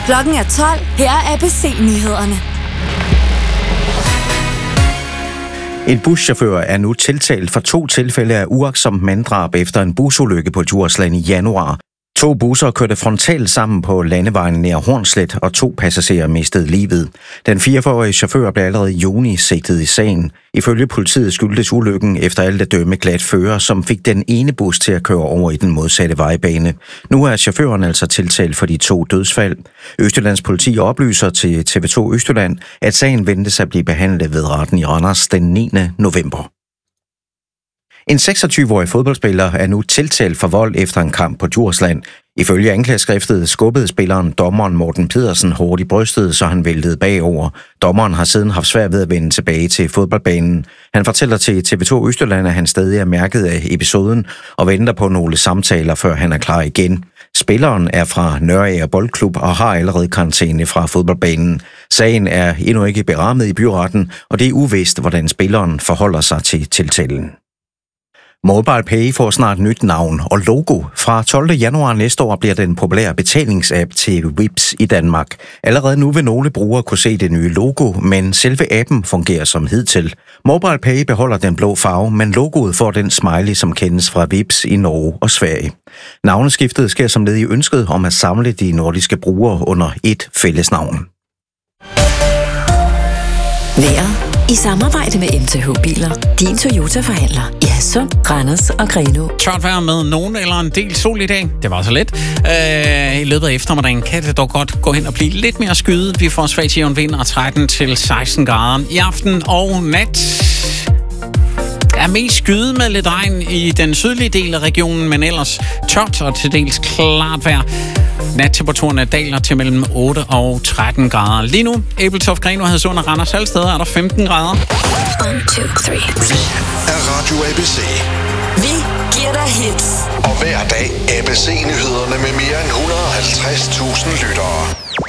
Klokken er 12. Her er ABC-nyhederne. En buschauffør er nu tiltalt for 2 tilfælde af uagtsomt manddrab efter en busulykke på Djursland i januar. 2 busser kørte frontalt sammen på landevejen nær Hornslet, og 2 passagerer mistede livet. Den 44-årige chauffør blev allerede i juni sigtet i sagen. Ifølge politiet skyldtes ulykken efter alt at dømme glat fører, som fik den ene bus til at køre over i den modsatte vejbane. Nu er chaufføren altså tiltalt for de 2 dødsfald. Østjyllands politi oplyser til TV2 Østjylland, at sagen ventes at blive behandlet ved retten i Randers den 9. november. En 26-årig fodboldspiller er nu tiltalt for vold efter en kamp på Djursland. Ifølge anklageskriftet skubbede spilleren dommeren Morten Pedersen hårdt i brystet, så han væltede bagover. Dommeren har siden haft svært ved at vende tilbage til fodboldbanen. Han fortæller til TV2 Østjylland, at han stadig er mærket af episoden og venter på nogle samtaler, før han er klar igen. Spilleren er fra Nørager Boldklub og har allerede karantæne fra fodboldbanen. Sagen er endnu ikke berammet i byretten, og det er uvist, hvordan spilleren forholder sig til tiltalen. MobilePay får snart nyt navn og logo. Fra 12. januar næste år bliver den populære betalingsapp til Vipps i Danmark. Allerede nu vil nogle brugere kunne se det nye logo, men selve appen fungerer som hidtil. MobilePay beholder den blå farve, men logoet får den smiley, som kendes fra Vipps i Norge og Sverige. Navneskiftet sker som led i ønsket om at samle de nordiske brugere under et fællesnavn. Vejret i samarbejde med MTH Biler. Din Toyota-forhandler i Hadsund, Randers og Grenaa. Tørt vejr med nogen eller en del sol i dag. Det var så let. I løbet af eftermiddagen kan det dog godt gå hen og blive lidt mere skyet. Vi får svag til jævn vind og 13 til 16 grader. I aften og nat er mest skyde med lidt regn i den sydlige del af regionen, men ellers tørt og til dels klart vejr. Nattemperaturen daler til mellem 8 og 13 grader. Lige nu, Ebeltoft, Grenaa, Hadsund og Randers alle steder er der 15 grader. 1, 2, 3. Vi er Radio ABC. Vi giver dig hits. Og hver dag ABC-nyhederne med mere end 150.000 lyttere.